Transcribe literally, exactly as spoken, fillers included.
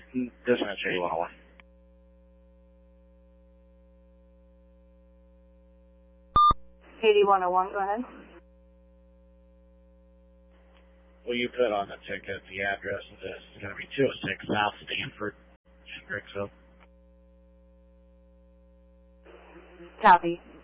Dispatch eighty one oh one. eighty one oh one, go ahead. Will you put on the ticket the address of this? It's going to be two oh six South Stanford, Hendricksville. Copy.